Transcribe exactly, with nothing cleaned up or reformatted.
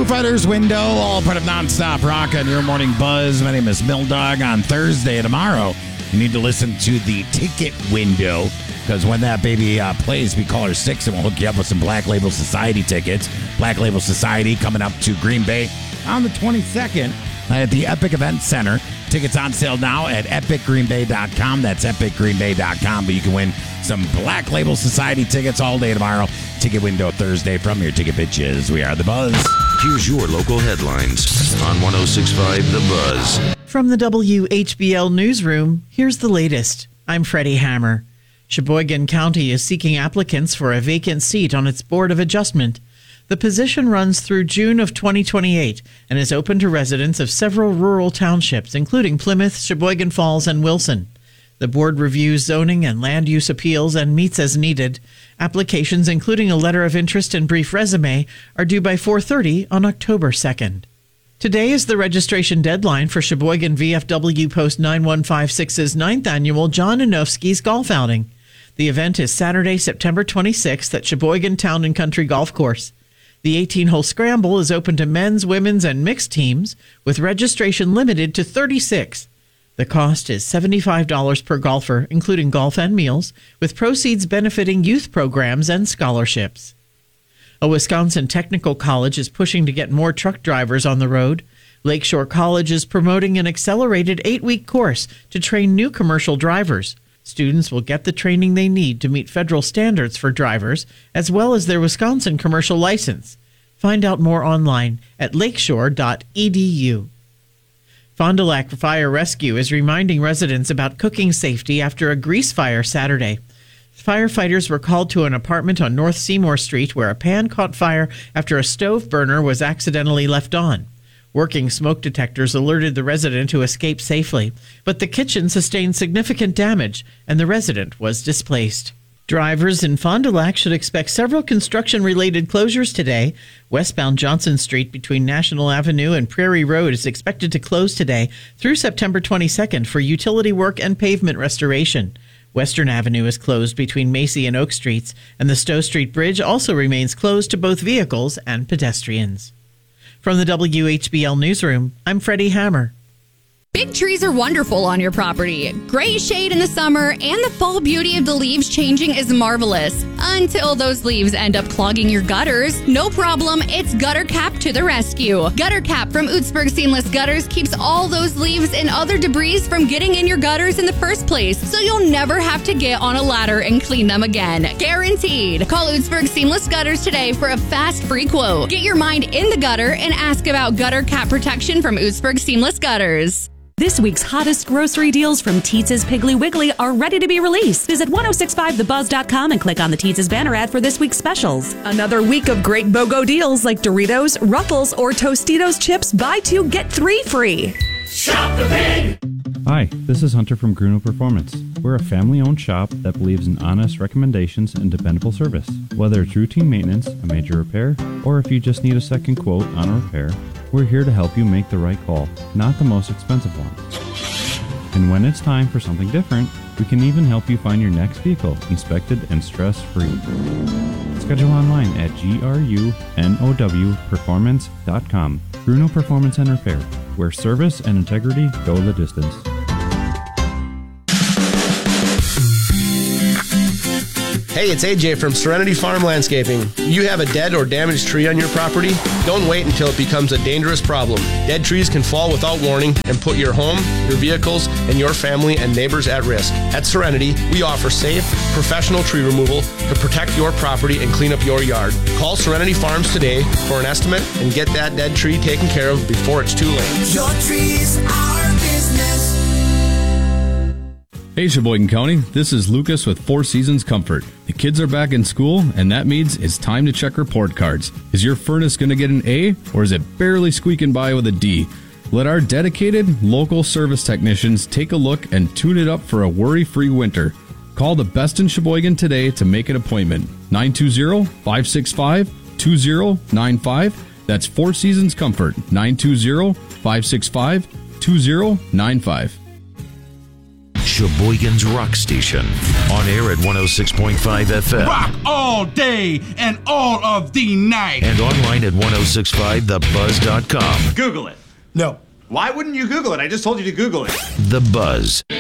Fighters Window, all part of Nonstop Rock on your morning buzz. My name is Milldog. On Thursday, tomorrow, you need to listen to the Ticket Window, because when that baby uh, plays, we call her six and we'll hook you up with some Black Label Society tickets. Black Label Society coming up to Green Bay on the twenty-second at the Epic Event Center. Tickets on sale now at epic green bay dot com. That's epic green bay dot com. But you can win some Black Label Society tickets all day tomorrow. Ticket Window Thursday from your ticket bitches. We are The Buzz. Here's your local headlines on one oh six point five The Buzz. From the W H B L Newsroom, here's the latest. I'm Freddie Hammer. Sheboygan County is seeking applicants for a vacant seat on its Board of Adjustment. The position runs through June of twenty twenty-eight and is open to residents of several rural townships, including Plymouth, Sheboygan Falls, and Wilson. The board reviews zoning and land use appeals and meets as needed. Applications, including a letter of interest and brief resume, are due by four thirty on October second. Today is the registration deadline for Sheboygan V F W Post nine one five six's ninth annual John Anofsky's Golf Outing. The event is Saturday, September twenty-sixth at Sheboygan Town and Country Golf Course. The eighteen-hole scramble is open to men's, women's, and mixed teams, with registration limited to thirty-six. The cost is seventy-five dollars per golfer, including golf and meals, with proceeds benefiting youth programs and scholarships. A Wisconsin technical college is pushing to get more truck drivers on the road. Lakeshore College is promoting an accelerated eight-week course to train new commercial drivers. Students will get the training they need to meet federal standards for drivers, as well as their Wisconsin commercial license. Find out more online at lakeshore dot e d u. Fond du Lac Fire Rescue is reminding residents about cooking safety after a grease fire Saturday. Firefighters were called to an apartment on North Seymour Street where a pan caught fire after a stove burner was accidentally left on. Working smoke detectors alerted the resident to escape safely, but the kitchen sustained significant damage and the resident was displaced. Drivers in Fond du Lac should expect several construction-related closures today. Westbound Johnson Street between National Avenue and Prairie Road is expected to close today through September twenty-second for utility work and pavement restoration. Western Avenue is closed between Macy and Oak Streets, and the Stowe Street Bridge also remains closed to both vehicles and pedestrians. From the W H B L Newsroom, I'm Freddie Hammer. Big trees are wonderful on your property. Great shade in the summer, and the fall beauty of the leaves changing is marvelous. Until those leaves end up clogging your gutters. No problem, it's Gutter Cap to the rescue. Gutter Cap from Utzberg Seamless Gutters keeps all those leaves and other debris from getting in your gutters in the first place, so you'll never have to get on a ladder and clean them again. Guaranteed. Call Utzberg Seamless Gutters today for a fast free quote. Get your mind in the gutter and ask about Gutter Cap protection from Utzberg Seamless Gutters. This week's hottest grocery deals from Teetz's Piggly Wiggly are ready to be released. Visit ten sixty-five the buzz dot com and click on the Teetz's banner ad for this week's specials. Another week of great BOGO deals like Doritos, Ruffles, or Tostitos chips. Buy two, get three free. Shop the pig! Hi, this is Hunter from Gruno Performance. We're a family-owned shop that believes in honest recommendations and dependable service. Whether it's routine maintenance, a major repair, or if you just need a second quote on a repair, we're here to help you make the right call, not the most expensive one. And when it's time for something different, we can even help you find your next vehicle inspected and stress-free. Schedule online at grunow performance dot com. Gruno Performance and Repair, where service and integrity go the distance. Hey, it's A J from Serenity Farm Landscaping. You have a dead or damaged tree on your property? Don't wait until it becomes a dangerous problem. Dead trees can fall without warning and put your home, your vehicles, and your family and neighbors at risk. At Serenity, we offer safe, professional tree removal to protect your property and clean up your yard. Call Serenity Farms today for an estimate and get that dead tree taken care of before it's too late. Your trees are business. Hey Sheboygan County, this is Lucas with Four Seasons Comfort. The kids are back in school, and that means it's time to check report cards. Is your furnace going to get an A, or is it barely squeaking by with a D? Let our dedicated, local service technicians take a look and tune it up for a worry-free winter. Call the best in Sheboygan today to make an appointment. nine two zero, five six five, two zero nine five. That's Four Seasons Comfort. nine two zero, five six five, two zero nine five. Sheboygan's Rock Station. On air at one oh six point five F M. Rock all day and all of the night. And online at ten sixty-five the buzz dot com. Google it. No. Why wouldn't you Google it? I just told you to Google it. The Buzz.